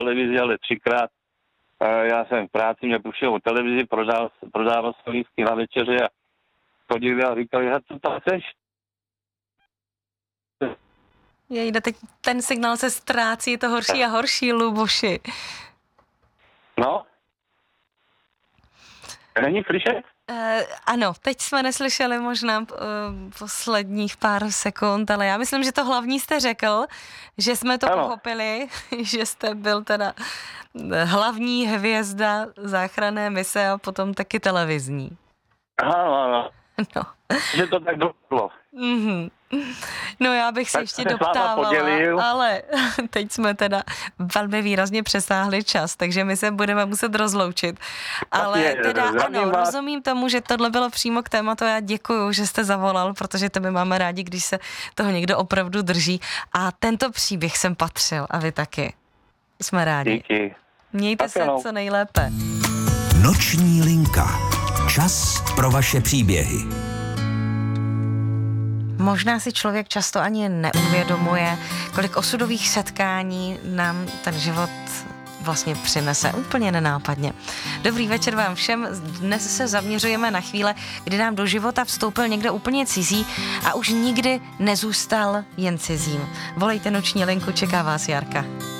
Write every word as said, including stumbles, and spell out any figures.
televizi, ale třikrát. Já jsem v práci, mě puštěl o televizi, prodával, prodával se lístky na večeře a chodili a říkali, že co tam chceš? Jejde, teď ten signál se ztrácí, je to horší a horší, Luboši. No? Není slyšet? Uh, ano, teď jsme neslyšeli možná uh, posledních pár sekund, ale já myslím, že to hlavní jste řekl, že jsme to ano. pochopili, že jste byl teda hlavní hvězda záchranné mise a potom taky televizní. Ano, ano. No. Že to tak dopadlo. Mm-hmm. No já bych se tak ještě se doptávala, ale teď jsme teda velmi výrazně přesáhli čas, takže my se budeme muset rozloučit. Ale je, teda ano, vás. Rozumím tomu, že tohle bylo přímo k tématu. Já děkuju, že jste zavolal, protože to my máme rádi, když se toho někdo opravdu drží. A tento příběh jsem patřil a vy taky. Jsme rádi. Díky. Mějte tak se no. co nejlépe. Noční linka. Čas pro vaše příběhy. Možná si člověk často ani neuvědomuje, kolik osudových setkání nám ten život vlastně přinese úplně nenápadně. Dobrý večer vám všem. Dnes se zaměřujeme na chvíle, kdy nám do života vstoupil někdo úplně cizí a už nikdy nezůstal jen cizím. Volejte noční linku, čeká vás Jarka.